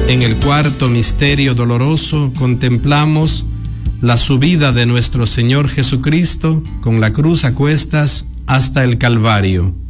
En el cuarto misterio doloroso contemplamos la subida de nuestro Señor Jesucristo con la cruz a cuestas hasta el Calvario.